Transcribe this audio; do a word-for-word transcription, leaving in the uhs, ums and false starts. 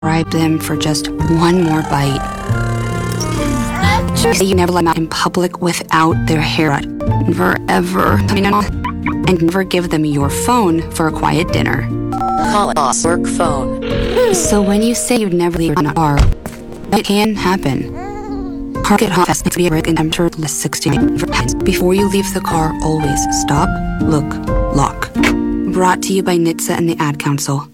bribe them for just one more bite. Say you never let them out in public without their hair out. Never ever, and never give them your phone for a quiet dinner. Call us work phone. So when you say you'd never leave on a car, it can happen. Car get hot fast needs to be a break in temperature less sixty. Before you leave the car, always stop, look, lock. Brought to you by N H T S A and the Ad Council.